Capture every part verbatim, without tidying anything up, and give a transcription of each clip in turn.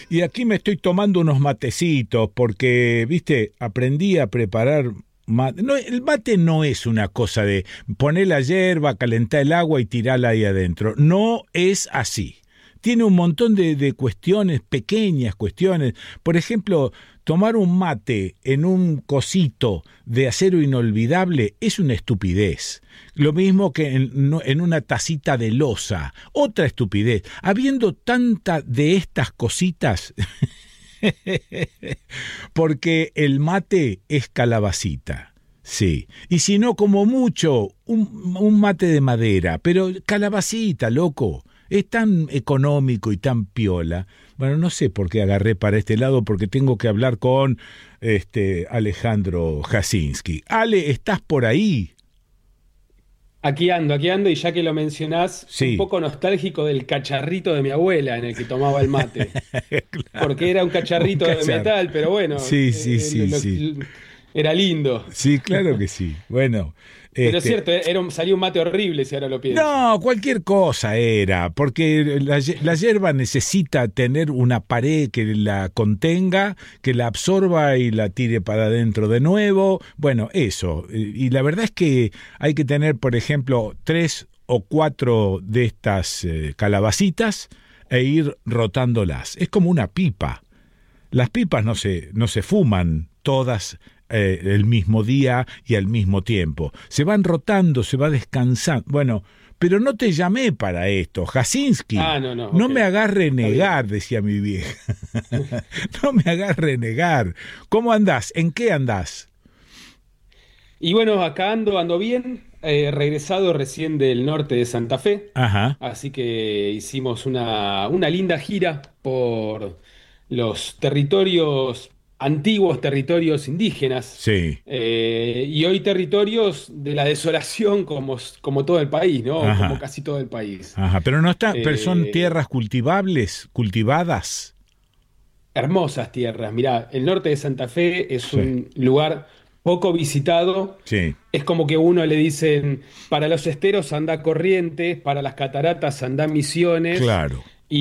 Y aquí me estoy tomando unos matecitos porque, viste, aprendí a preparar mate. No, el mate no es una cosa de poner la yerba, calentar el agua y tirarla ahí adentro. No es así. Tiene un montón de, de cuestiones, pequeñas cuestiones. Por ejemplo, tomar un mate en un cosito de acero inoxidable es una estupidez. Lo mismo que en, en una tacita de loza. Otra estupidez. Habiendo tanta de estas cositas, porque el mate es calabacita. Sí, y si no, como mucho, un, un mate de madera, pero calabacita, loco. Es tan económico y tan piola. Bueno, no sé por qué agarré para este lado, porque tengo que hablar con este Alejandro Jasinski. Ale, ¿estás por ahí? Aquí ando, aquí ando, y ya que lo mencionás, un Sí. poco nostálgico del cacharrito de mi abuela en el que tomaba el mate. Claro, Porque era un un cacharrito de cacharro. metal, pero bueno, Sí, sí, eh, lo- sí, sí. lo- era lindo. Sí, claro que sí. Bueno, Pero es este, cierto, era un- salió un mate horrible si ahora lo pienso. no, cualquier cosa era, porque la, ye- la hierba necesita tener una pared que la contenga, que la absorba y la tire para adentro de nuevo. Bueno, eso. Y la verdad es que hay que tener, por ejemplo, tres o cuatro de estas eh, calabacitas e ir rotándolas. Es como una pipa. Las pipas no se, no se fuman todas eh, el mismo día y al mismo tiempo. Se van rotando, se va descansando. Bueno, pero no te llamé para esto, Jasinski. Ah, no, no, No ok. me hagas Está bien. renegar, decía mi vieja. No me hagas renegar. ¿Cómo andás? ¿En qué andás? Y bueno, acá ando, ando bien, eh, regresado recién del norte de Santa Fe, Ajá, así que hicimos una, una linda gira por los territorios, antiguos territorios indígenas, sí. eh, y hoy territorios de la desolación como, como todo el país, ¿no? Como Ajá, casi todo el país. ajá. Pero no está, pero son Eh, tierras cultivables, cultivadas. Hermosas tierras, mirá, el norte de Santa Fe es Sí, un lugar poco visitado. sí, Es como que uno le dicen, para los esteros anda Corrientes, para las cataratas anda Misiones, claro.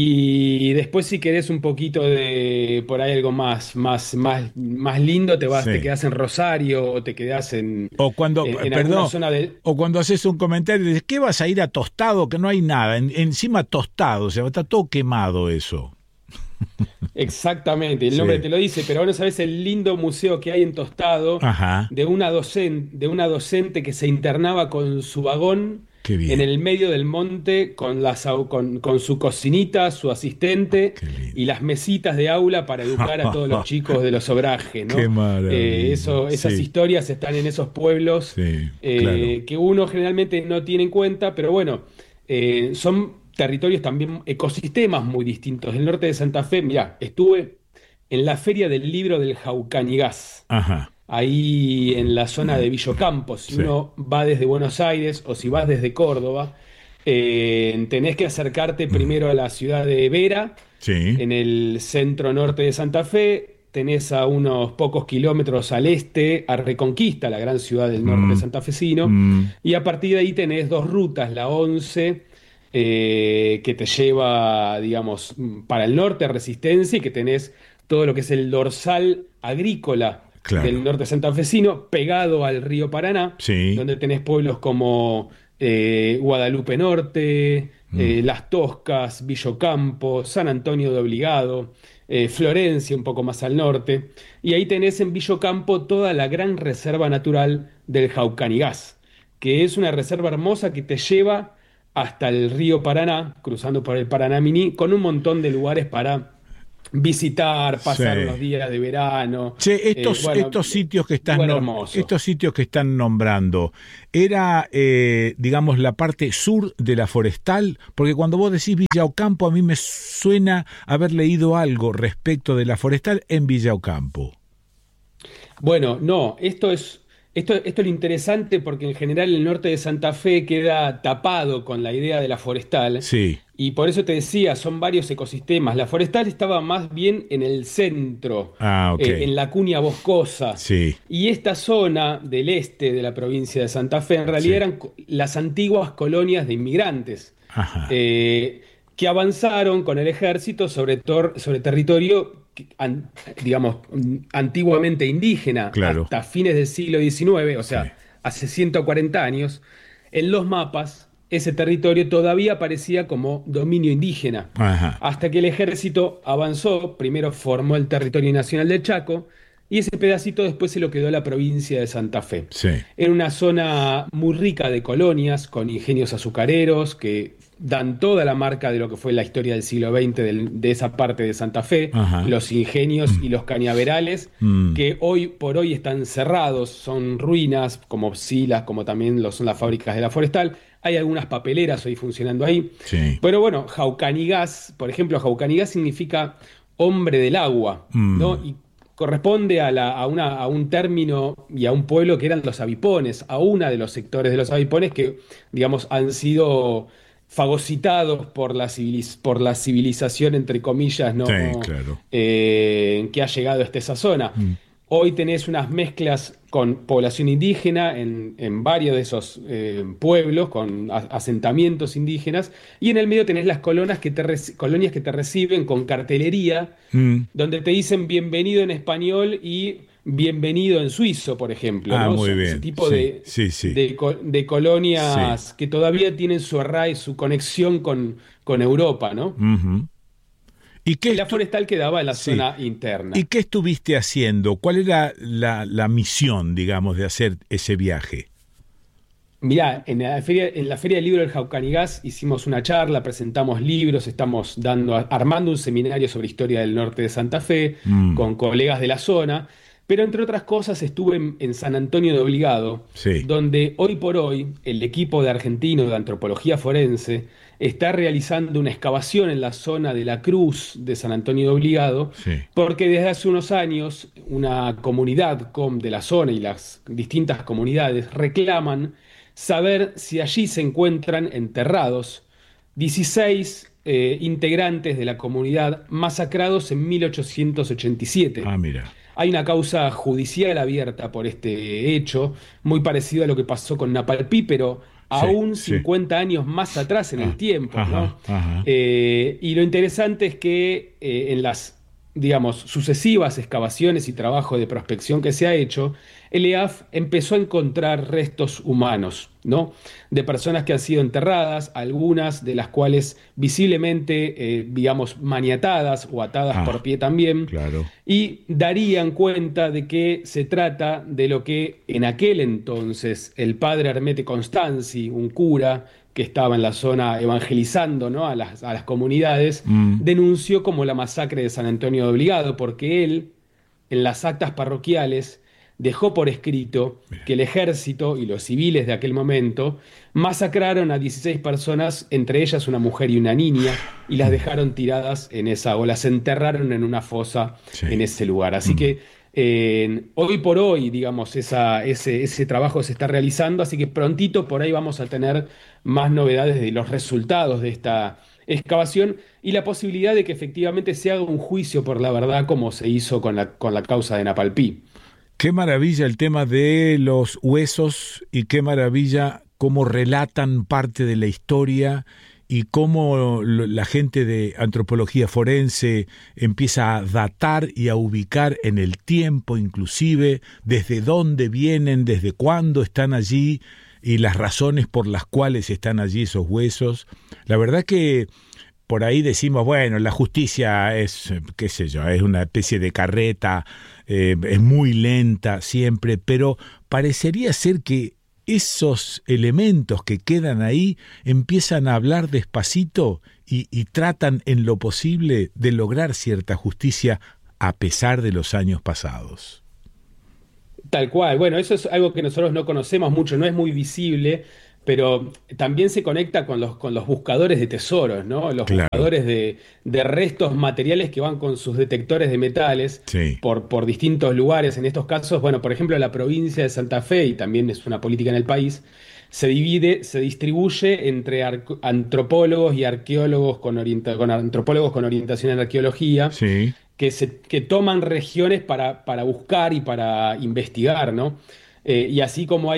y después si querés un poquito de por ahí algo más, más, más, más lindo, te vas, te Sí. quedás en Rosario o te quedás en, O cuando, en, eh, en alguna perdón, zona de... o cuando haces un comentario y dices, ¿qué vas a ir a Tostado? Que no hay nada. En- encima Tostado, o sea, está todo quemado eso. Exactamente, el nombre Sí. te lo dice, pero ahora sabes el lindo museo que hay en Tostado Ajá, de una docente, de una docente que se internaba con su vagón qué en bien. el medio del monte con, las, au- con, con su cocinita, su asistente Qué y lindo. las mesitas de aula para educar a todos los chicos de los obrajes, Qué ¿no? Eh, maravilla. eso, esas Sí, historias están en esos pueblos sí, claro. eh, que uno generalmente no tiene en cuenta, pero bueno, eh, son territorios también, ecosistemas muy distintos. El norte de Santa Fe, mirá, estuve en la Feria del Libro del Jaucanigás, Ajá, ahí en la zona de Villocampo. Si sí. uno va desde Buenos Aires o si vas desde Córdoba, eh, tenés que acercarte Mm, primero a la ciudad de Vera, sí. en el centro norte de Santa Fe. Tenés a unos pocos kilómetros al este a Reconquista, la gran ciudad del norte Mm, santafesino. mm, Y a partir de ahí tenés dos rutas, la once eh, que te lleva, digamos, para el norte a Resistencia, y que tenés todo lo que es el dorsal agrícola del claro. norte santafesino, pegado al río Paraná, Sí. donde tenés pueblos como eh, Guadalupe Norte, Mm, eh, Las Toscas, Villocampo, San Antonio de Obligado, eh, Florencia, un poco más al norte. Y ahí tenés en Villocampo toda la gran reserva natural del Jaucanigás, que es una reserva hermosa que te lleva hasta el río Paraná, cruzando por el Paraná Mini, con un montón de lugares para visitar, pasar sí. unos días de verano. Che, Eh, estos, bueno, estos sitios que estás lugar no- hermoso. estos sitios que están nombrando, ¿era, eh, digamos, la parte sur de la forestal? Porque cuando vos decís Villa Ocampo, a mí me suena haber leído algo respecto de la forestal en Villa Ocampo. Bueno, no, esto es, esto, esto es lo interesante porque en general el norte de Santa Fe queda tapado con la idea de la forestal, Sí. y por eso te decía, son varios ecosistemas. La forestal estaba más bien en el centro, Ah, ok. eh, en la cuña boscosa, Sí, y esta zona del este de la provincia de Santa Fe en realidad sí. eran co- las antiguas colonias de inmigrantes. Ajá. Eh, que avanzaron con el ejército sobre, tor- sobre territorio, que, an- digamos, antiguamente indígena, Claro, hasta fines del siglo diecinueve, o sí. sea, hace ciento cuarenta años. En los mapas, ese territorio todavía aparecía como dominio indígena, Ajá, hasta que el ejército avanzó, primero formó el territorio nacional del Chaco, y ese pedacito después se lo quedó a la provincia de Santa Fe. sí. Era una zona muy rica de colonias, con ingenios azucareros que dan toda la marca de lo que fue la historia del siglo veinte del- de esa parte de Santa Fe, Ajá. los ingenios y los cañaverales, Mm, que hoy por hoy están cerrados, son ruinas, como Silas, como también lo son las fábricas de la Forestal. Hay algunas papeleras hoy funcionando ahí. sí. Pero bueno, Jaucanigas, por ejemplo, Jaucanigas significa hombre del agua, ¿no? Mm, Y corresponde a, la- a una- a un término y a un pueblo que eran los avipones, a una de los sectores de los avipones que, digamos, han sido fagocitados por la, civiliz- por la civilización, entre comillas, sí, ¿no? claro. Eh, que ha llegado hasta esa zona. Mm, Hoy tenés unas mezclas con población indígena en, en varios de esos eh, pueblos, con a- asentamientos indígenas, y en el medio tenés las colonias que te, reci- colonias que te reciben con cartelería, mm. donde te dicen bienvenido en español y bienvenido en suizo, por ejemplo, Ah, ¿no? muy Son ese bien. tipo Sí, de, sí, sí. de, co- de Sí. colonias que todavía tienen su arraigo, su conexión con, con Europa, ¿no? Ujú. ¿Y qué Y la estu- forestal quedaba en la sí. zona ¿Y interna. qué estuviste haciendo? ¿Cuál era la, la misión, digamos, de hacer ese viaje? Mirá, en la feria, en la Feria del Libro del Jaucanigás hicimos una charla, presentamos libros, estamos dando, armando un seminario sobre historia del norte de Santa Fe Mm, con colegas de la zona, pero entre otras cosas estuve en, en San Antonio de Obligado, sí, donde hoy por hoy el equipo de argentino de antropología forense está realizando una excavación en la zona de la Cruz de San Antonio de Obligado, sí. porque desde hace unos años una comunidad com- de la zona y las distintas comunidades reclaman saber si allí se encuentran enterrados dieciséis eh, integrantes de la comunidad masacrados en mil ochocientos ochenta y siete. Ah, mira. Hay una causa judicial abierta por este hecho, muy parecido a lo que pasó con Napalpí, pero Sí, aún sí. cincuenta años más atrás en el Ah, tiempo, ajá, ¿no? ajá. Eh, y lo interesante es que eh, en las, digamos, sucesivas excavaciones y trabajo de prospección que se ha hecho, el E A F empezó a encontrar restos humanos, ¿no? De personas que han sido enterradas, algunas de las cuales visiblemente, eh, digamos, maniatadas o atadas Ah, por pie también, claro. y darían cuenta de que se trata de lo que en aquel entonces el padre Hermete Constanzi, un cura que estaba en la zona evangelizando, ¿no? a las, a las comunidades, Mm, denunció como la masacre de San Antonio de Obligado, porque él, en las actas parroquiales, dejó por escrito que el ejército y los civiles de aquel momento masacraron a dieciséis personas, entre ellas una mujer y una niña, y las dejaron tiradas en esa, o las enterraron en una fosa sí. en ese lugar. Así Mm. que eh, hoy por hoy, digamos, esa, ese, ese trabajo se está realizando, así que prontito por ahí vamos a tener más novedades de los resultados de esta excavación y la posibilidad de que efectivamente se haga un juicio por la verdad como se hizo con la, con la causa de Napalpí. Qué maravilla el tema de los huesos y qué maravilla cómo relatan parte de la historia y cómo lo- la gente de antropología forense empieza a datar y a ubicar en el tiempo inclusive desde dónde vienen, desde cuándo están allí y las razones por las cuales están allí esos huesos. La verdad que por ahí decimos, bueno, la justicia es, eh, qué sé yo, es una especie de carreta, eh, es muy lenta siempre, pero parecería ser que esos elementos que quedan ahí empiezan a hablar despacito y, y tratan en lo posible de lograr cierta justicia a pesar de los años pasados. Tal cual. Bueno, eso es algo que nosotros no conocemos mucho, no es muy visible, pero también se conecta con los, con los buscadores de tesoros, ¿no? Los Claro, buscadores de, de restos materiales que van con sus detectores de metales sí. por, por distintos lugares. En estos casos, bueno, por ejemplo, la provincia de Santa Fe, y también es una política en el país, se divide, se distribuye entre arco- antropólogos y arqueólogos con, orienta- con antropólogos con orientación en arqueología Sí. que, se, que toman regiones para, para buscar y para investigar, ¿no? Eh, y así como hay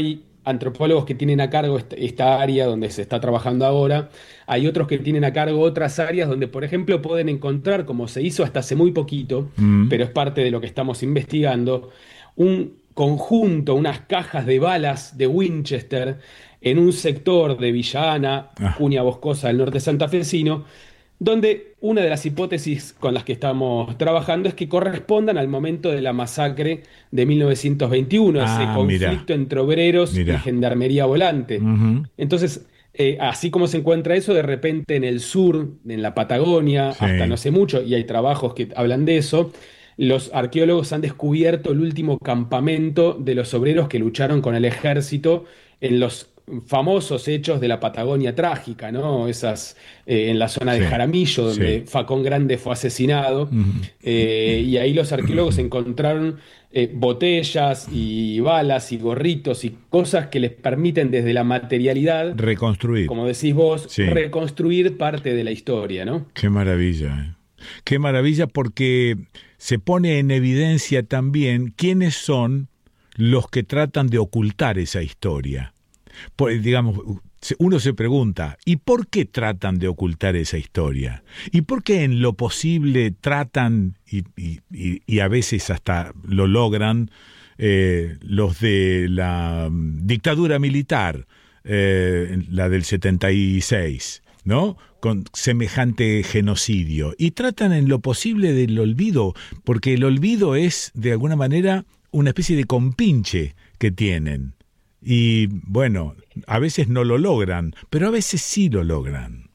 antropólogos que tienen a cargo esta, esta área donde se está trabajando ahora. Hay otros que tienen a cargo otras áreas donde, por ejemplo, pueden encontrar, como se hizo hasta hace muy poquito, Mm. pero es parte de lo que estamos investigando, un conjunto, unas cajas de balas de Winchester en un sector de Villa Ana, Ah, Cuña Boscosa, del norte santafesino, donde una de las hipótesis con las que estamos trabajando es que correspondan al momento de la masacre de mil novecientos veintiuno, ese ah, mira, conflicto entre obreros y mira. gendarmería volante. Ujú. Entonces, eh, así como se encuentra eso, de repente en el sur, en la Patagonia, hasta no Sí, hace mucho, y hay trabajos que hablan de eso, los arqueólogos han descubierto el último campamento de los obreros que lucharon con el ejército en los famosos hechos de la Patagonia trágica, ¿no? Esas, eh, en la zona de sí, Jaramillo, sí. donde Facón Grande fue asesinado. Ujú. Eh, y ahí los arqueólogos encontraron eh, botellas y balas y gorritos y cosas que les permiten desde la materialidad, Reconstruir. como decís vos, Sí. reconstruir parte de la historia, ¿no? Qué maravilla, ¿eh? Qué maravilla porque se pone en evidencia también quiénes son los que tratan de ocultar esa historia. Pues, digamos, se- uno se pregunta, ¿y por qué tratan de ocultar esa historia? ¿Y por qué en lo posible tratan, y, y- y- y a veces hasta lo logran, eh, los de la mm, dictadura militar, eh, la del setenta y seis, ¿no? Con semejante genocidio. Y tratan en lo posible del olvido, porque el olvido es, de alguna manera, una especie de compinche que tienen. Y bueno, a veces no lo logran, pero a veces sí lo logran.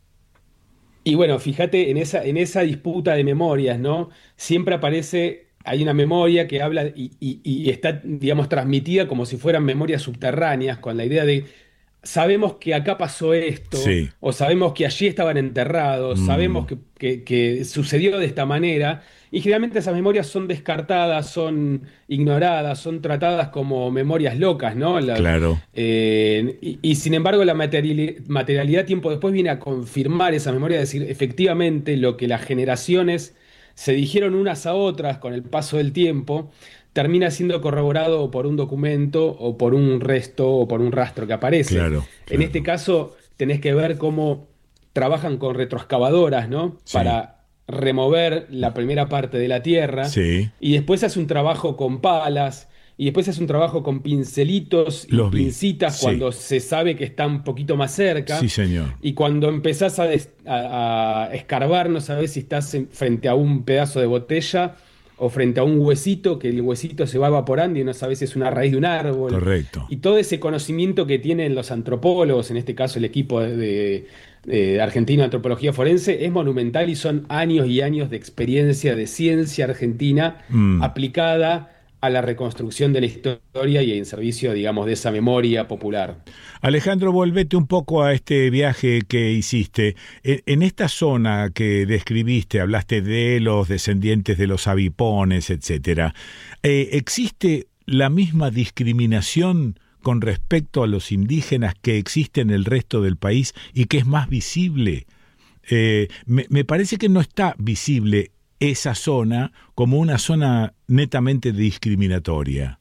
Y bueno, fíjate en esa, en esa disputa de memorias, ¿no? Siempre aparece, hay una memoria que habla y, y- y está, digamos, transmitida como si fueran memorias subterráneas, con la idea de, sabemos que acá pasó esto, Sí. o sabemos que allí estaban enterrados, sabemos Mm, que, que- que sucedió de esta manera, y generalmente esas memorias son descartadas, son ignoradas, son tratadas como memorias locas, ¿no? La- claro. eh, y, y sin embargo, la materiali- materialidad tiempo después viene a confirmar esa memoria, es decir, efectivamente lo que las generaciones se dijeron unas a otras con el paso del tiempo, termina siendo corroborado por un documento o por un resto o por un rastro que aparece. Claro, En este claro. caso, tenés que ver cómo trabajan con retroexcavadoras, ¿no? Sí, Para remover la primera parte de la tierra sí, y después hace un trabajo con palas y después hace un trabajo con pincelitos y los vi. pincitas Sí, cuando se sabe que está un poquito más sí, cerca. señor. Y cuando empezás a, des- a- a escarbar, no sabés si estás en- frente a un pedazo de botella o frente a un huesito, que el huesito se va evaporando y no sabés si es una raíz de un árbol. Correcto. Y todo ese conocimiento que tienen los antropólogos, en este caso el equipo de, de- de argentino de antropología forense, es monumental y son años y años de experiencia de ciencia argentina Mm. aplicada a la reconstrucción de la historia y en servicio, digamos, de esa memoria popular. Alejandro, volvete un poco a este viaje que hiciste. En, en esta zona que describiste, hablaste de los descendientes de los avipones, etcétera. Eh, ¿existe la misma discriminación con respecto a los indígenas que existe en el resto del país y que es más visible? Eh, me, me parece que no está visible esa zona como una zona netamente discriminatoria.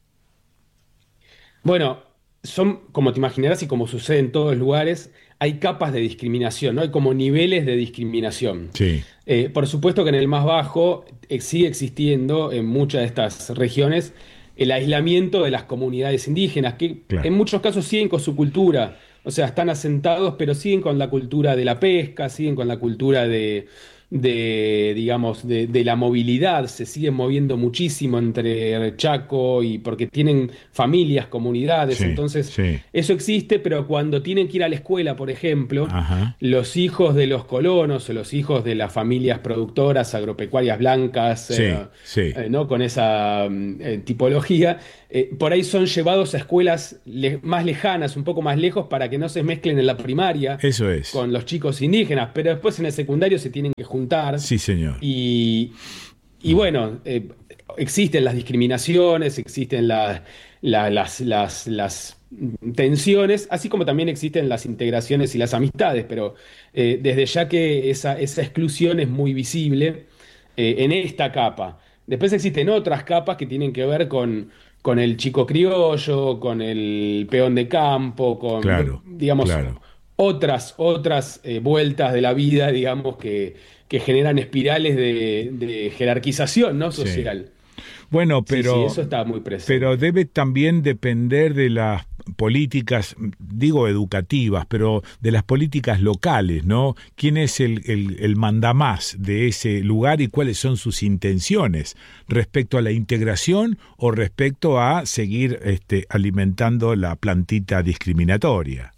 Bueno, son, como te imaginarás y como sucede en todos los lugares, hay capas de discriminación, ¿no? Hay como niveles de discriminación. Sí, Eh, por supuesto que en el más bajo eh, sigue existiendo en muchas de estas regiones el aislamiento de las comunidades indígenas, que en claro. muchos casos siguen con su cultura, o sea, están asentados, pero siguen con la cultura de la pesca, siguen con la cultura de, de, digamos, de, de la movilidad, se siguen moviendo muchísimo entre Chaco y porque tienen familias, comunidades, Sí, entonces sí. eso existe, pero cuando tienen que ir a la escuela, por ejemplo, Ajá. los hijos de los colonos o los hijos de las familias productoras agropecuarias blancas, Sí, eh, sí. eh, ¿no? Con esa mm, eh, tipología, eh, por ahí son llevados a escuelas le- más lejanas, un poco más lejos, para que no se mezclen en la primaria Eso es. con los chicos indígenas, pero después en el secundario se tienen que juntar Sí, señor. y, y bueno, eh, existen las discriminaciones, existen la- la- las, las, las tensiones, así como también existen las integraciones y las amistades, pero eh, desde ya que esa, esa exclusión es muy visible eh, en esta capa. Después existen otras capas que tienen que ver con, con el chico criollo, con el peón de campo, con, Claro, digamos, claro. otras, otras eh, vueltas de la vida, digamos, que, que generan espirales de, de jerarquización, ¿no? Sí. Social. Bueno, Sí, sí, pero, eso está muy presente. pero debe también depender de las políticas, digo educativas, pero de las políticas locales, ¿no? ¿Quién es el, el, el mandamás de ese lugar y cuáles son sus intenciones respecto a la integración o respecto a seguir este, alimentando la plantita discriminatoria?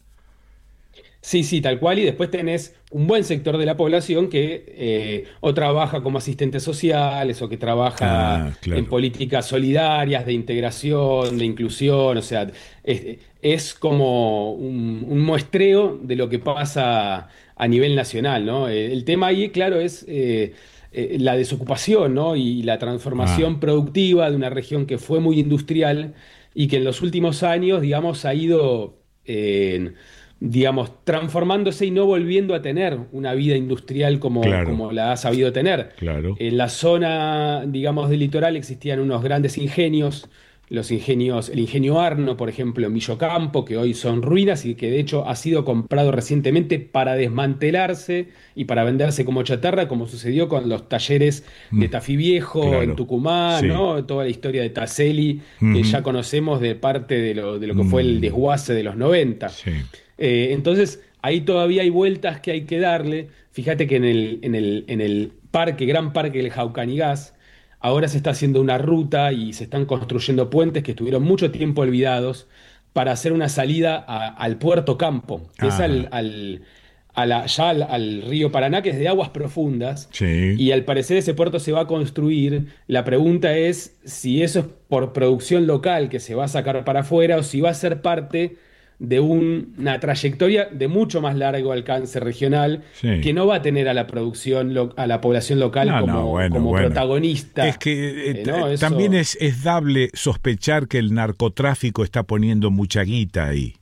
Sí, sí, tal cual. Y después tenés un buen sector de la población que eh, o trabaja como asistentes sociales o que trabaja Ah, en claro, políticas solidarias de integración, de inclusión. O sea, es, es como un, un muestreo de lo que pasa a nivel nacional, ¿no? Eh, El tema ahí, claro, es eh, eh, la desocupación, ¿no? Y la ah, transformación productiva de una región que fue muy industrial y que en los últimos años, digamos, ha ido... eh, digamos, transformándose y no volviendo a tener una vida industrial como, claro, como la ha sabido tener. claro. En la zona, digamos, del litoral existían unos grandes ingenios, los ingenios, el ingenio Arno, por ejemplo, en Villocampo, que hoy son ruinas y que de hecho ha sido comprado recientemente para desmantelarse y para venderse como chatarra, como sucedió con los talleres Mm, de Tafí Viejo en claro, Tucumán, sí. ¿no? Toda la historia de Taselli, que ya Ujú, conocemos de parte de lo, de lo que fue el mm, desguace de los noventa. sí. Eh, entonces, ahí todavía hay vueltas que hay que darle. Fíjate que en el, en el, en el parque, gran parque del Jaucanigás, ahora se está haciendo una ruta y se están construyendo puentes que estuvieron mucho tiempo olvidados para hacer una salida a- al Puerto Campo, que es al, Ajá, al- a la- ya al, al río Paraná, que es de aguas profundas. sí. Y al parecer ese puerto se va a construir. La pregunta es si eso es por producción local que se va a sacar para afuera o si va a ser parte de un- una trayectoria de mucho más largo alcance regional Sí. que no va a tener a la producción, lo- a la población local No, no, como, bueno, como bueno. Es protagonista. que eh, Eh, t- ¿no? también Eso. es, es dable sospechar que el narcotráfico está poniendo mucha guita ahí.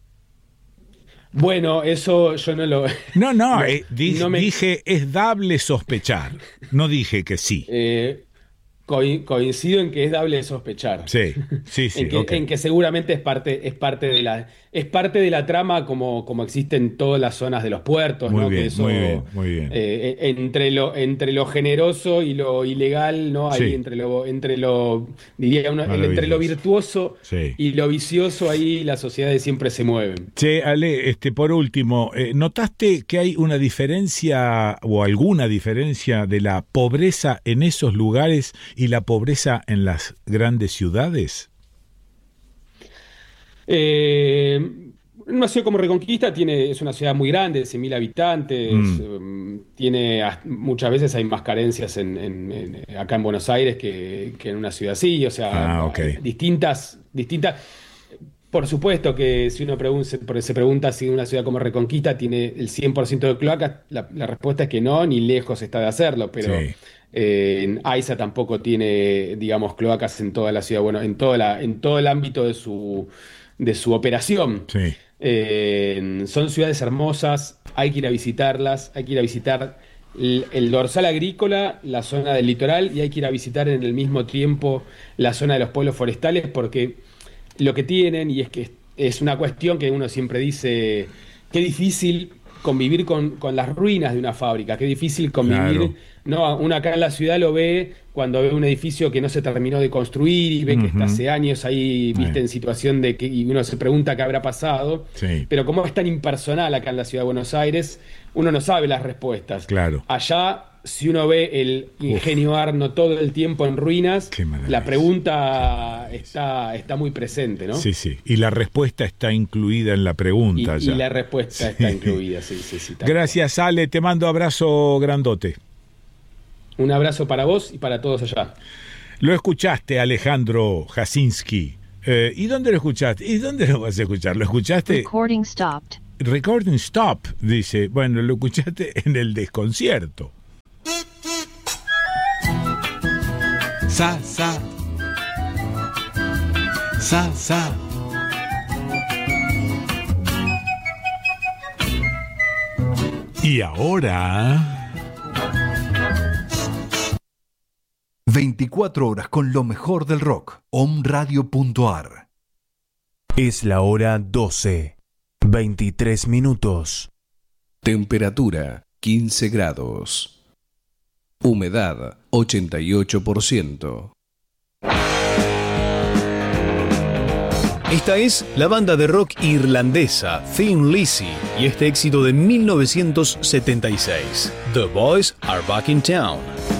Bueno, eso yo no lo. No, no, No, eh, di- no me. dije es dable sospechar. No dije que sí. eh, Coi- Coincido en que es dable de sospechar. Sí, sí, En sí, que, ok. en que seguramente es parte, es parte de la, es parte de la trama como, como existe en todas las zonas de los puertos, Muy ¿no? Que bien, muy eso, bien, muy bien. eh, e- entre lo, entre lo generoso y lo ilegal, ¿no? Ahí Sí, entre lo, entre lo, diría uno, el- entre lo maravilloso. virtuoso Sí. y lo vicioso, ahí las sociedades siempre se mueven. Che, Ale, este, por último, eh, ¿notaste que hay una diferencia o alguna diferencia de la pobreza en esos lugares y la pobreza en las grandes ciudades? Eh, una ciudad como Reconquista tiene, es una ciudad muy grande, de cien mil habitantes, Mm. eh, tiene, as- muchas veces hay más carencias en, en- en- acá en Buenos Aires que, que en una ciudad así, o sea, Ah, ok. hay distintas, distintas, por supuesto que si uno pregun- se, se pregunta si una ciudad como Reconquista tiene el cien por ciento de cloacas, la, la respuesta es que no, ni lejos está de hacerlo, pero Sí, eh, en AISA tampoco tiene, digamos, cloacas en toda la ciudad, bueno, en toda la, en todo el ámbito de su, de su operación. sí. Eh, son ciudades hermosas, hay que ir a visitarlas, hay que ir a visitar el, el dorsal agrícola, la zona del litoral, y hay que ir a visitar en el mismo tiempo la zona de los pueblos forestales, porque lo que tienen, y es que es una cuestión que uno siempre dice, qué difícil convivir con, con las ruinas de una fábrica, qué difícil convivir, Claro. ¿no? Uno acá en la ciudad lo ve cuando ve un edificio que no se terminó de construir y ve que está Ujú. hace años ahí, viste, Eh, en situación de que, y uno se pregunta qué habrá pasado, sí, pero como es tan impersonal acá en la ciudad de Buenos Aires, uno no sabe las respuestas. claro. Allá, si uno ve el Uf, ingenio Arno todo el tiempo en ruinas, qué la maravilla. pregunta está, está muy presente, ¿no? Sí, sí. Y la respuesta está incluida en la pregunta Y, y ya. la respuesta está Sí. incluida, sí, sí, sí. Tal cual. Gracias, Ale. Te mando abrazo grandote. Un abrazo para vos y para todos allá. Lo escuchaste, Alejandro Jasinski. Eh, ¿Y dónde lo escuchaste? ¿Y dónde lo vas a escuchar? ¿Lo escuchaste? Recording stopped. Recording stop, dice. Bueno, lo escuchaste en el desconcierto. Sa, sa. Sa, sa. Y ahora... veinticuatro horas con lo mejor del rock. Omradio punto ar. Es la hora doce, veintitrés minutos. Temperatura quince grados. Humedad ochenta y ocho por ciento. Esta es la banda de rock irlandesa Thin Lizzy y este éxito de mil novecientos setenta y seis, The Boys Are Back in Town.